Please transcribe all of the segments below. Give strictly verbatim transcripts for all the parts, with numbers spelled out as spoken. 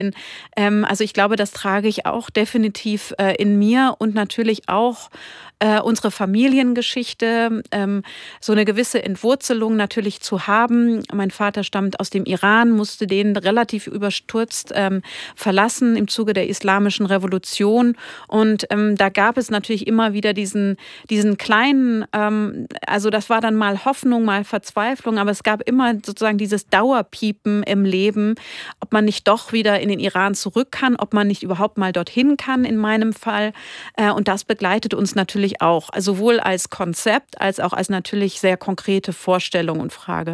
In, ähm, also ich glaube, das trage ich auch definitiv äh, in mir und natürlich auch äh, unsere Familiengeschichte, ähm, so eine gewisse Entwurzelung natürlich zu haben. Mein Vater stammt aus dem Iran, musste den relativ überstürzt ähm, verlassen im Zuge der Islamischen Revolution. Und ähm, da gab es natürlich immer wieder diesen, diesen kleinen, ähm, also das war dann mal Hoffnung, mal Verzweiflung, aber es gab immer sozusagen dieses Dauerpiepen im Leben, ob man nicht doch wieder in den Iran zurück kann, ob man nicht überhaupt mal dorthin kann in meinem Fall. Äh, und das begleitet uns natürlich auch, also sowohl als Konzept als auch als natürlich sehr konkrete Vorstellung und Frage.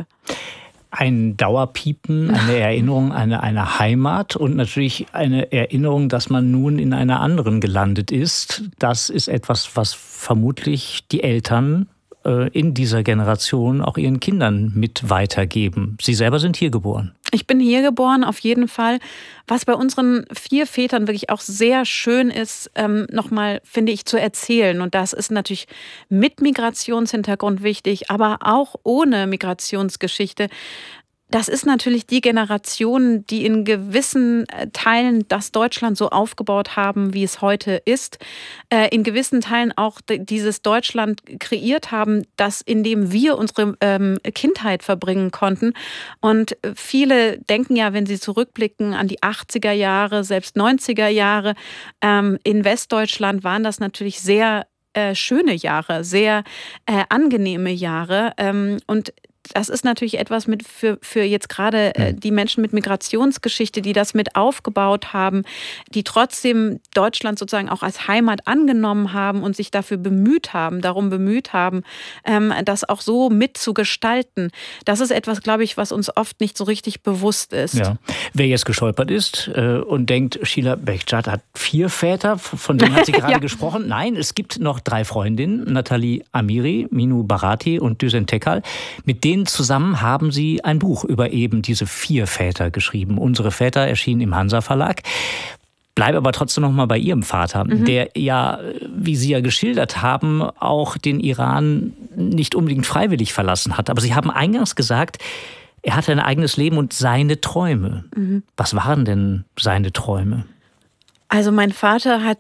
Ein Dauerpiepen, eine Erinnerung an eine, eine Heimat und natürlich eine Erinnerung, dass man nun in einer anderen gelandet ist. Das ist etwas, was vermutlich die Eltern äh, in dieser Generation auch ihren Kindern mit weitergeben. Sie selber sind hier geboren. Ich bin hier geboren, auf jeden Fall. Was bei unseren vier Vätern wirklich auch sehr schön ist, ähm, nochmal, finde ich, zu erzählen. Und das ist natürlich mit Migrationshintergrund wichtig, aber auch ohne Migrationsgeschichte. Das ist natürlich die Generation, die in gewissen Teilen das Deutschland so aufgebaut haben, wie es heute ist. In gewissen Teilen auch dieses Deutschland kreiert haben, das in dem wir unsere ähm, Kindheit verbringen konnten. Und viele denken ja, wenn sie zurückblicken an die achtziger Jahre, selbst neunziger Jahre, ähm, in Westdeutschland waren das natürlich sehr äh, schöne Jahre, sehr äh, angenehme Jahre. Ähm, und das ist natürlich etwas mit für, für jetzt gerade äh, die Menschen mit Migrationsgeschichte, die das mit aufgebaut haben, die trotzdem Deutschland sozusagen auch als Heimat angenommen haben und sich dafür bemüht haben, darum bemüht haben, ähm, das auch so mitzugestalten. Das ist etwas, glaube ich, was uns oft nicht so richtig bewusst ist. Ja. Wer jetzt gestolpert ist äh, und denkt, Sheila Behçet hat vier Väter, von denen hat sie gerade ja. gesprochen. Nein, es gibt noch drei Freundinnen, Nathalie Amiri, Minu Barati und Düsen Tekal, mit denen zusammen haben sie ein Buch über eben diese vier Väter geschrieben. Unsere Väter erschienen im Hansa Verlag. Bleibe aber trotzdem noch mal bei Ihrem Vater, mhm. der ja, wie Sie ja geschildert haben, auch den Iran nicht unbedingt freiwillig verlassen hat. Aber Sie haben eingangs gesagt, er hatte ein eigenes Leben und seine Träume. Mhm. Was waren denn seine Träume? Also mein Vater hat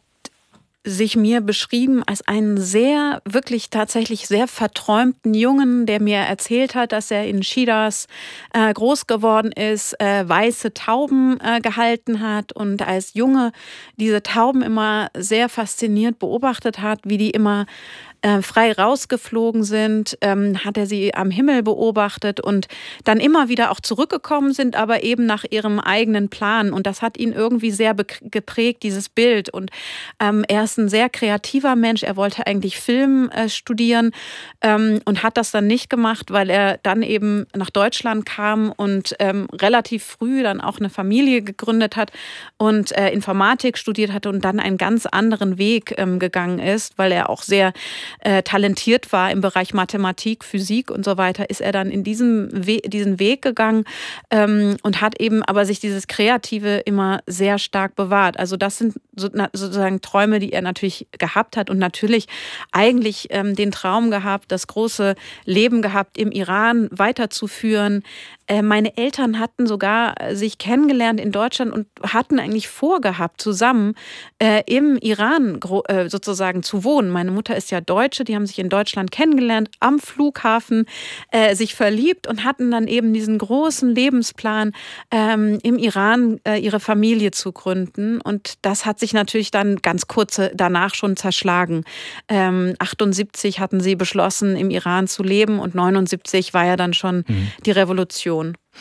sich mir beschrieben als einen sehr, wirklich tatsächlich sehr verträumten Jungen, der mir erzählt hat, dass er in Schiras äh, groß geworden ist, äh, weiße Tauben äh, gehalten hat und als Junge diese Tauben immer sehr fasziniert beobachtet hat, wie die immer äh, frei rausgeflogen sind, ähm, hat er sie am Himmel beobachtet und dann immer wieder auch zurückgekommen sind, aber eben nach ihrem eigenen Plan. Und das hat ihn irgendwie sehr geprägt, dieses Bild. Und ähm, er ist ein sehr kreativer Mensch. Er wollte eigentlich Film äh, studieren ähm, und hat das dann nicht gemacht, weil er dann eben nach Deutschland kam und ähm, relativ früh dann auch eine Familie gegründet hat und äh, Informatik studiert hatte und dann einen ganz anderen Weg ähm, gegangen ist, weil er auch sehr äh, talentiert war im Bereich Mathematik, Physik und so weiter, ist er dann in diesem We- diesen Weg gegangen ähm, und hat eben aber sich dieses Kreative immer sehr stark bewahrt. Also das sind so, na, sozusagen Träume, die er natürlich gehabt hat und natürlich eigentlich ähm, den Traum gehabt, das große Leben gehabt, im Iran weiterzuführen. Äh, meine Eltern hatten sogar sich kennengelernt in Deutschland und hatten eigentlich vorgehabt, zusammen äh, im Iran gro- äh, sozusagen zu wohnen. Meine Mutter ist ja Deutsche, die haben sich in Deutschland kennengelernt, am Flughafen äh, sich verliebt und hatten dann eben diesen großen Lebensplan, ähm, im Iran äh, ihre Familie zu gründen. Und das hat sich natürlich dann ganz kurz danach schon zerschlagen. Ähm, achtundsiebzig hatten sie beschlossen, im Iran zu leben und neunundsiebzig war ja dann schon mhm. die Revolution.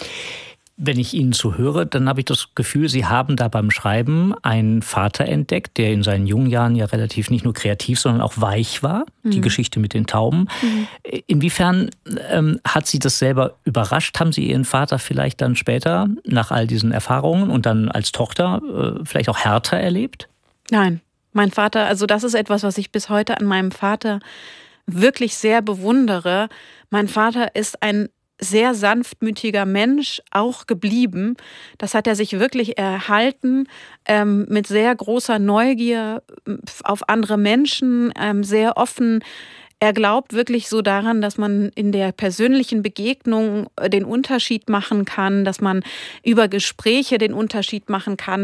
Wenn ich Ihnen so höre, dann habe ich das Gefühl, Sie haben da beim Schreiben einen Vater entdeckt, der in seinen jungen Jahren ja relativ nicht nur kreativ, sondern auch weich war. Mhm. Die Geschichte mit den Tauben. Mhm. Inwiefern ähm, hat Sie das selber überrascht? Haben Sie Ihren Vater vielleicht dann später, nach all diesen Erfahrungen und dann als Tochter, äh, vielleicht auch härter erlebt? Nein, mein Vater, also das ist etwas, was ich bis heute an meinem Vater wirklich sehr bewundere. Mein Vater ist ein sehr sanftmütiger Mensch auch geblieben. Das hat er sich wirklich erhalten, ähm, mit sehr großer Neugier auf andere Menschen, ähm, sehr offen. Er glaubt wirklich so daran, dass man in der persönlichen Begegnung den Unterschied machen kann, dass man über Gespräche den Unterschied machen kann.